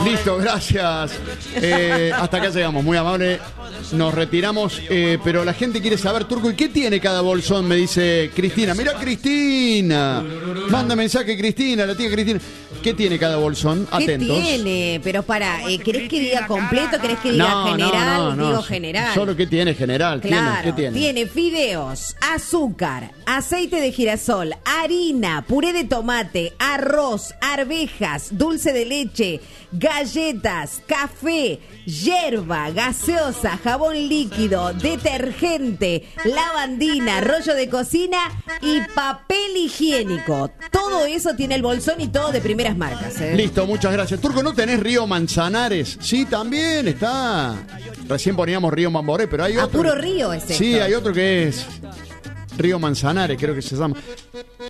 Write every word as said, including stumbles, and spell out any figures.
Listo, gracias. Eh, hasta acá llegamos, muy amable. Nos retiramos, eh, pero la gente quiere saber, Turco, ¿y qué tiene cada bolsón? Me dice Cristina. Mirá, Cristina. Manda mensaje, Cristina, la tía Cristina. ¿Qué tiene cada bolsón? Atentos. ¿Qué tiene? Pero para, eh, ¿querés que diga completo? ¿Querés que diga No, general? no, no, no. Digo general. Solo ¿qué tiene general? Claro, ¿Qué tiene? tiene fideos, azúcar, aceite de girasol, harina, puré de tomate, arroz, arvejas, dulce de leche, galletas, café, yerba, gaseosa, jabón líquido, detergente, lavandina, rollo de cocina y papel higiénico. Todo eso tiene el bolsón y todo de primeras marcas, ¿eh? Listo, muchas gracias. Turco, ¿no tenés Río Manzanares? Sí, también está. Recién poníamos Río Mamboré, pero hay A otro. puro río es Sí, esto. hay otro que es Río Manzanares, creo que se llama.